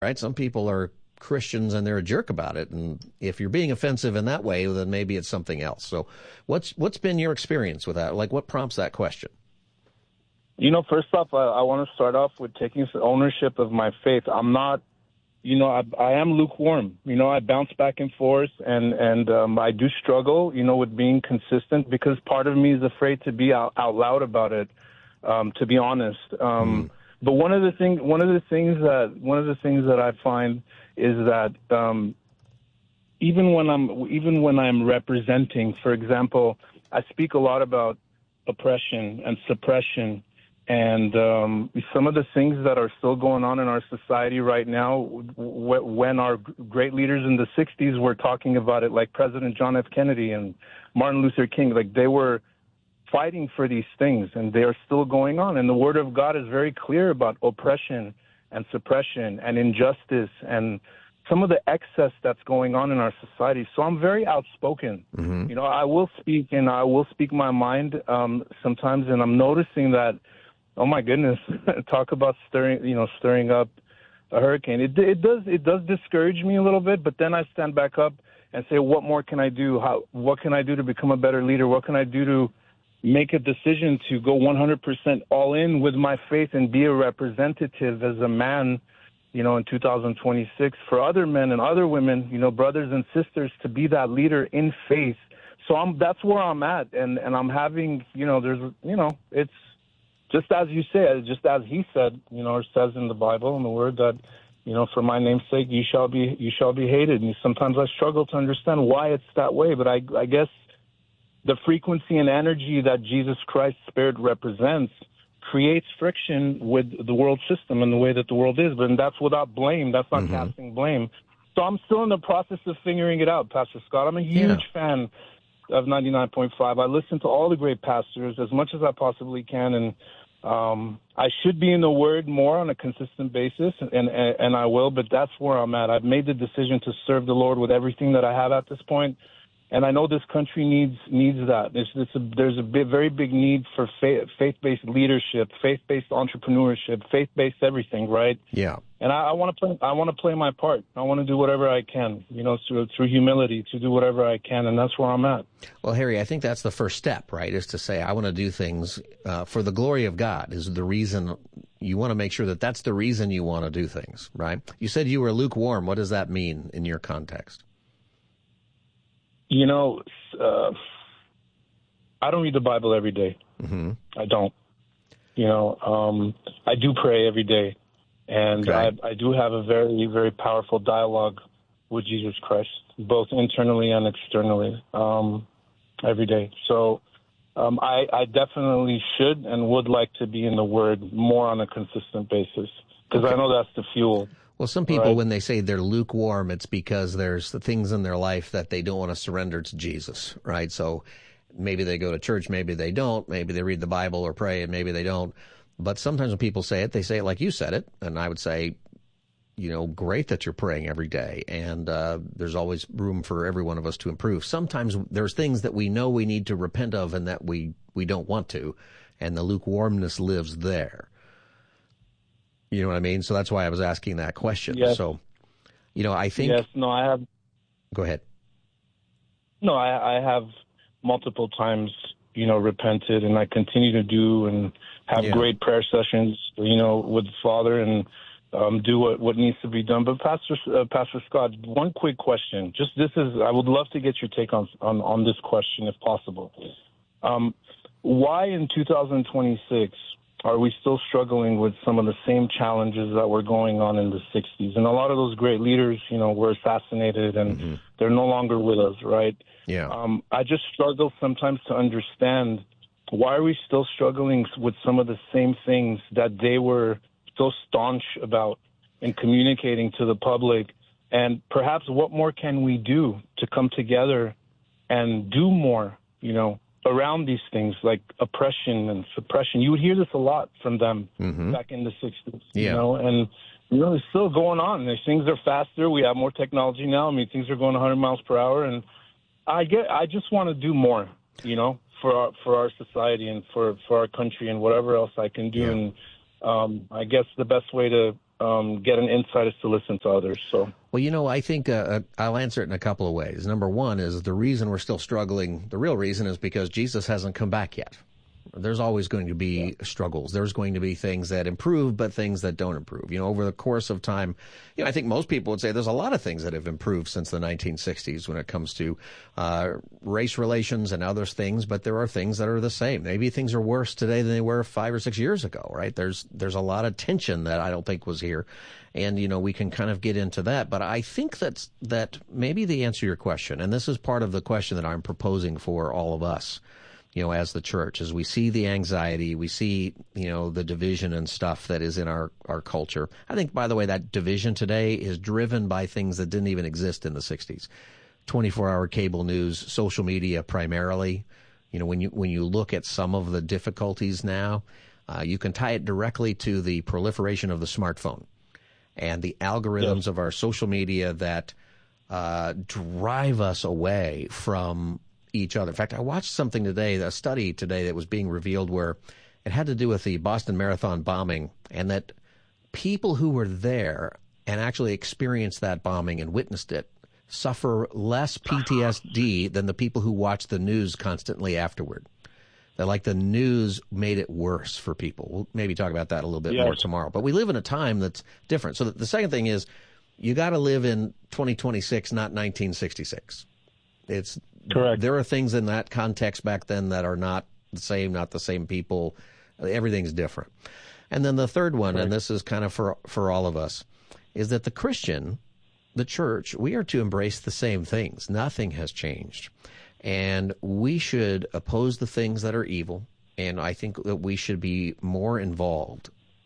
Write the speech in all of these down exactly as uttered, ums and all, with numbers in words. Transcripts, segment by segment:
right? Some people are Christians and they're a jerk about it. And if you're being offensive in that way, then maybe it's something else. So what's what's been your experience with that? Like, what prompts that question? You know, first off, I, I want to start off with taking ownership of my faith. I'm not, you know, I, I am lukewarm. You know, I bounce back and forth, and, and um, I do struggle, you know, with being consistent because part of me is afraid to be out, out loud about it, um, to be honest. Um, mm. But one of the things, one of the things that, one of the things that I find is that um, even when I'm, even when I'm representing, for example, I speak a lot about oppression and suppression. And um, some of the things that are still going on in our society right now, w- when our great leaders in the sixties were talking about it, like President John F. Kennedy and Martin Luther King, like they were fighting for these things, and they are still going on. And the Word of God is very clear about oppression and suppression and injustice and some of the excess that's going on in our society. So I'm very outspoken. Mm-hmm. You know, I will speak, and I will speak my mind um, sometimes, and I'm noticing that, oh my goodness, talk about stirring, you know, stirring up a hurricane. It it does it does discourage me a little bit, but then I stand back up and say, what more can I do? How what can I do to become a better leader? What can I do to make a decision to go one hundred percent all in with my faith and be a representative as a man, you know, in two thousand twenty-six for other men and other women, you know, brothers and sisters, to be that leader in faith. So I'm that's where I'm at, and and I'm having, you know, there's, you know, it's. Just as you said, just as he said, you know, it says in the Bible, in the Word, that, you know, for my name's sake, you shall be you shall be hated. And sometimes I struggle to understand why it's that way. But I, I guess the frequency and energy that Jesus Christ's Spirit represents creates friction with the world system and the way that the world is. But that's without blame. That's not mm-hmm. casting blame. So I'm still in the process of figuring it out, Pastor Scott. I'm a huge yeah. fan of ninety-nine point five. I listen to all the great pastors as much as I possibly can, and um, I should be in the Word more on a consistent basis, and, and and I will, but that's where I'm at. I've made the decision to serve the Lord with everything that I have at this point, and I know this country needs needs that. It's, it's a, there's a big, very big need for faith, faith-based leadership, faith-based entrepreneurship, faith-based everything, right? Yeah. And I, I want to play. I want to play my part. I want to do whatever I can, you know, through through humility, to do whatever I can, and that's where I'm at. Well, Harry, I think that's the first step, right? Is to say I want to do things uh, for the glory of God. Is the reason you want to make sure that that's the reason you want to do things, right? You said you were lukewarm. What does that mean in your context? You know, uh, I don't read the Bible every day. Mm-hmm. I don't. You know, um, I do pray every day. And okay. I, I do have a very, very powerful dialogue with Jesus Christ, both internally and externally, um, every day. So um, I, I definitely should and would like to be in the Word more on a consistent basis, because okay. I know that's the fuel. Well, some people, right? when they say they're lukewarm, it's because there's the things in their life that they don't want to surrender to Jesus, right? So maybe they go to church, maybe they don't, maybe they read the Bible or pray, and maybe they don't. But sometimes when people say it, they say it like you said it. And I would say, you know, great that you're praying every day. And uh, there's always room for every one of us to improve. Sometimes there's things that we know we need to repent of and that we, we don't want to. And the lukewarmness lives there. You know what I mean? So that's why I was asking that question. Yes. So, you know, I think. Yes, no, I have. Go ahead. No, I, I have multiple times, you know, repented, and I continue to do and have yeah. great prayer sessions, you know, with the Father, and um, do what, what needs to be done. But Pastor uh, Pastor Scott, one quick question. Just this is, I would love to get your take on on, on this question, if possible. Um, why in two thousand twenty-six are we still struggling with some of the same challenges that were going on in the sixties? And a lot of those great leaders, you know, were assassinated, and mm-hmm. they're no longer with us, right? Yeah. Um, I just struggle sometimes to understand, why are we still struggling with some of the same things that they were so staunch about in communicating to the public? And perhaps what more can we do to come together and do more, you know, around these things like oppression and suppression? You would hear this a lot from them mm-hmm. back in the sixties, yeah. you know, and, you know, it's still going on. Things are faster. We have more technology now. I mean, things are going one hundred miles per hour. And I get, I just want to do more, you know, for our, for our society and for, for our country and whatever else I can do. Yeah. And um, I guess the best way to um, get an insight is to listen to others. So, well, you know, I think uh, I'll answer it in a couple of ways. Number one is the reason we're still struggling. The real reason is because Jesus hasn't come back yet. There's always going to be yeah. struggles. There's going to be things that improve, but things that don't improve. You know, over the course of time, you know, I think most people would say there's a lot of things that have improved since the nineteen sixties when it comes to uh, race relations and other things, but there are things that are the same. Maybe things are worse today than they were five or six years ago, right? There's there's a lot of tension that I don't think was here. And, you know, we can kind of get into that. But I think that's, that maybe the answer to your question, and this is part of the question that I'm proposing for all of us, you know, as the church, as we see the anxiety, we see, you know, the division and stuff that is in our, our culture. I think, by the way, that division today is driven by things that didn't even exist in the sixties. twenty-four hour cable news, social media primarily. You know, when you when you look at some of the difficulties now, uh, you can tie it directly to the proliferation of the smartphone and the algorithms yes. of our social media that uh, drive us away from each other. In fact, I watched something today, a study today that was being revealed where it had to do with the Boston Marathon bombing, and that people who were there and actually experienced that bombing and witnessed it suffer less P T S D than the people who watch the news constantly afterward. That like the news made it worse for people. We'll maybe talk about that a little bit yes. more tomorrow. But we live in a time that's different. So the second thing is you got to live in twenty twenty-six, not nineteen sixty-six. It's correct. There are things in that context back then that are not the same, not the same people. Everything's different. And then the third one, correct. And this is kind of for for all of us, is that the Christian, the church, we are to embrace the same things. Nothing has changed. And we should oppose the things that are evil. And I think that we should be more involved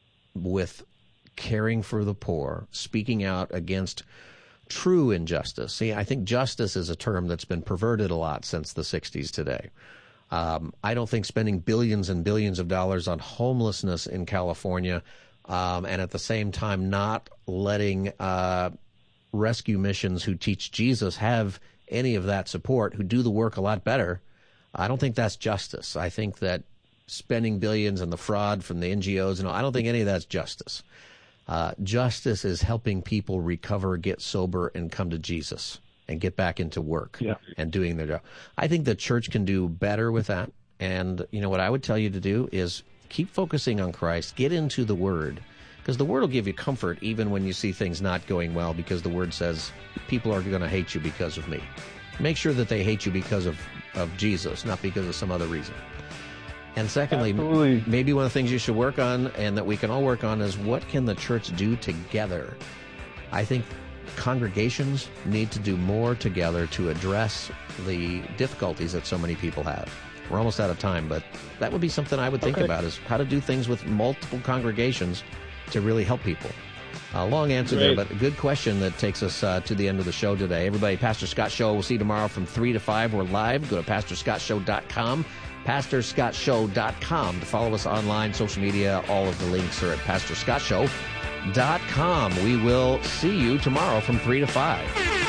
with caring for the poor, speaking out against true injustice. See, I think justice is a term that's been perverted a lot since the sixties today. Um, I don't think spending billions and billions of dollars on homelessness in California um, and at the same time not letting uh, rescue missions who teach Jesus have any of that support, who do the work a lot better, I don't think that's justice. I think that spending billions and the fraud from the N G Os, and all, I don't think any of that's justice. Uh, justice is helping people recover, get sober, and come to Jesus and get back into work yeah. and doing their job. I think the church can do better with that. And, you know, what I would tell you to do is keep focusing on Christ, get into the Word, because the Word will give you comfort even when you see things not going well, because the Word says people are going to hate you because of me. Make sure that they hate you because of, of Jesus, not because of some other reason. And secondly, Absolutely. maybe one of the things you should work on and that we can all work on is what can the church do together? I think congregations need to do more together to address the difficulties that so many people have. We're almost out of time, but that would be something I would think okay. about, is how to do things with multiple congregations to really help people. A long answer Great. there, but a good question that takes us uh, to the end of the show today. Everybody, Pastor Scott Show. We'll see you tomorrow from three to five. We're live. Go to pastor scott show dot com. pastor scott show dot com to follow us online, social media. All of the links are at pastor scott show dot com. We will see you tomorrow from three to five.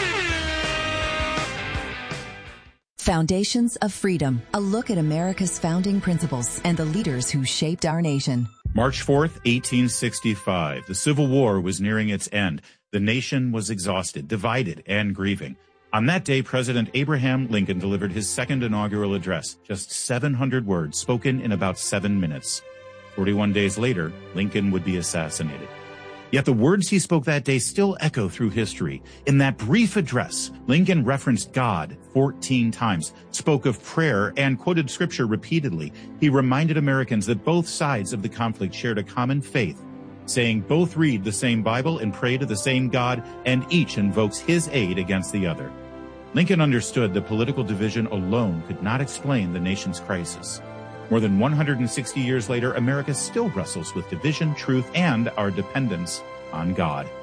Foundations of Freedom, a look at America's founding principles and the leaders who shaped our nation. March fourth, eighteen sixty-five. The Civil War was nearing its end. The nation was exhausted, divided, and grieving. On that day, President Abraham Lincoln delivered his second inaugural address, just seven hundred words spoken in about seven minutes. forty-one days later, Lincoln would be assassinated. Yet the words he spoke that day still echo through history. In that brief address, Lincoln referenced God fourteen times, spoke of prayer, and quoted scripture repeatedly. He reminded Americans that both sides of the conflict shared a common faith, saying both read the same Bible and pray to the same God, and each invokes his aid against the other. Lincoln understood that political division alone could not explain the nation's crisis. More than one hundred sixty years later, America still wrestles with division, truth, and our dependence on God.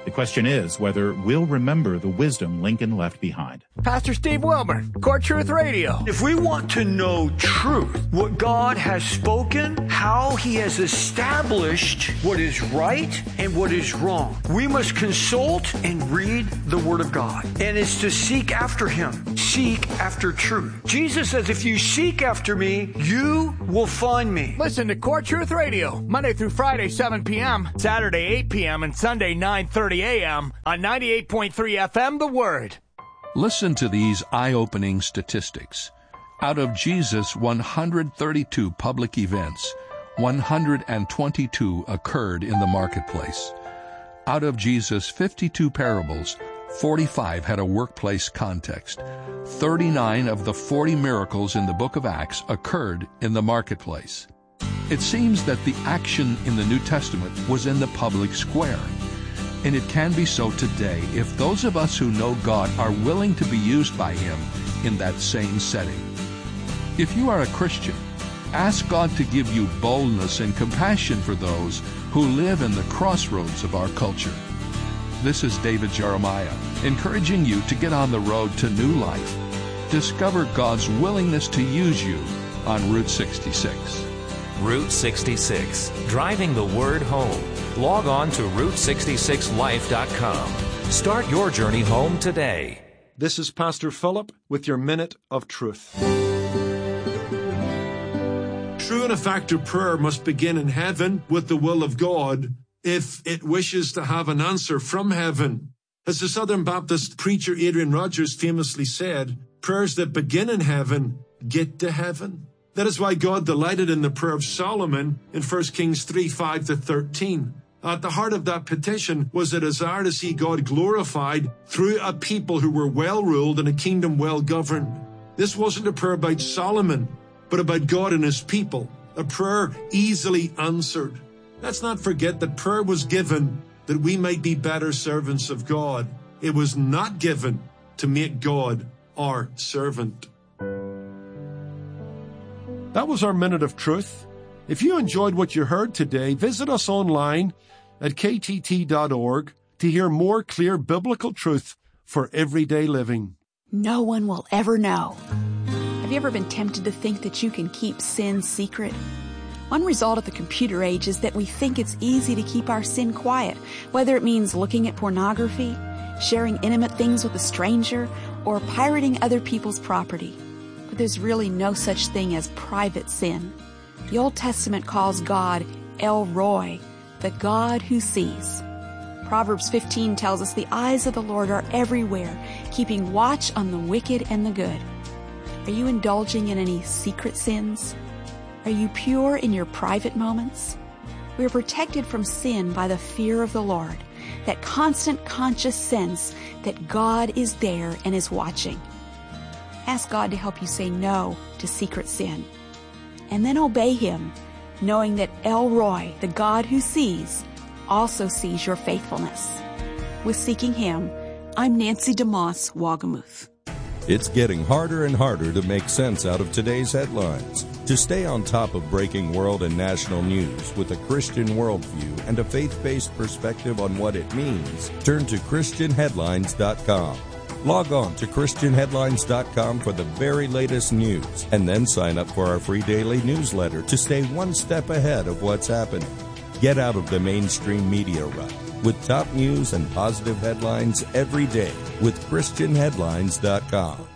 The question is whether we'll remember the wisdom Lincoln left behind. Pastor Steve Wilburn, Core Truth Radio. If we want to know truth, what God has spoken, how He has established what is right and what is wrong, we must consult and read the Word of God. And it's to seek after Him. Seek after truth. Jesus says, if you seek after me, you will find me. Listen to Core Truth Radio, Monday through Friday, seven p.m., Saturday, eight p.m., and Sunday, nine thirty a.m. on ninety-eight point three F M, The Word. Listen to these eye-opening statistics. Out of Jesus' one hundred thirty-two public events, one hundred twenty-two occurred in the marketplace. Out of Jesus' fifty-two parables, forty-five had a workplace context. thirty-nine of the forty miracles in the book of Acts occurred in the marketplace. It seems that the action in the New Testament was in the public square. And it can be so today if those of us who know God are willing to be used by Him in that same setting. If you are a Christian, ask God to give you boldness and compassion for those who live in the crossroads of our culture. This is David Jeremiah, encouraging you to get on the road to new life. Discover God's willingness to use you on Route sixty-six. Route sixty-six, driving the Word home. Log on to route sixty-six life dot com. Start your journey home today. This is Pastor Philip with your Minute of Truth. True and effective prayer must begin in heaven with the will of God if it wishes to have an answer from heaven. As the Southern Baptist preacher Adrian Rogers famously said, prayers that begin in heaven get to heaven. That is why God delighted in the prayer of Solomon in First Kings three, five to thirteen. At the heart of that petition was a desire to see God glorified through a people who were well-ruled and a kingdom well-governed. This wasn't a prayer about Solomon, but about God and His people, a prayer easily answered. Let's not forget that prayer was given that we might be better servants of God. It was not given to make God our servant. That was our Minute of Truth. If you enjoyed what you heard today, visit us online at k t t dot org to hear more clear biblical truth for everyday living. No one will ever know. Have you ever been tempted to think that you can keep sin secret? One result of the computer age is that we think it's easy to keep our sin quiet, whether it means looking at pornography, sharing intimate things with a stranger, or pirating other people's property. But there's really no such thing as private sin. The Old Testament calls God El Roi, the God who sees. Proverbs fifteen tells us the eyes of the Lord are everywhere, keeping watch on the wicked and the good. Are you indulging in any secret sins? Are you pure in your private moments? We are protected from sin by the fear of the Lord, that constant conscious sense that God is there and is watching. Ask God to help you say no to secret sin. And then obey Him, knowing that El Roi, the God who sees, also sees your faithfulness. With Seeking Him, I'm Nancy DeMoss, Wagamuth. It's getting harder and harder to make sense out of today's headlines. To stay on top of breaking world and national news with a Christian worldview and a faith-based perspective on what it means, turn to Christian Headlines dot com. Log on to Christian Headlines dot com for the very latest news, and then sign up for our free daily newsletter to stay one step ahead of what's happening. Get out of the mainstream media rut with top news and positive headlines every day with Christian Headlines dot com.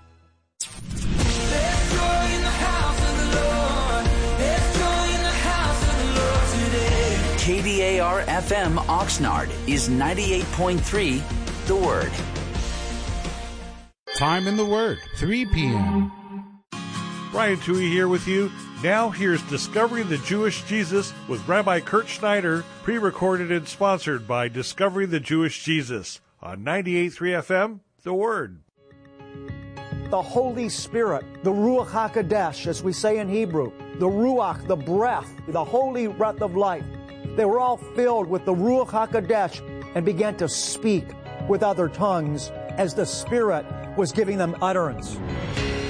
K D A R F M Oxnard is ninety-eight point three The Word. Time in the Word, three p.m. Brian Toohey here with you. Now here's Discovering the Jewish Jesus with Rabbi Kurt Schneider, pre-recorded and sponsored by Discovering the Jewish Jesus on ninety-eight point three F M, The Word. The Holy Spirit, the Ruach HaKodesh, as we say in Hebrew, the Ruach, the breath, the holy breath of life. They were all filled with the Ruach HaKodesh and began to speak with other tongues as the Spirit was giving them utterance.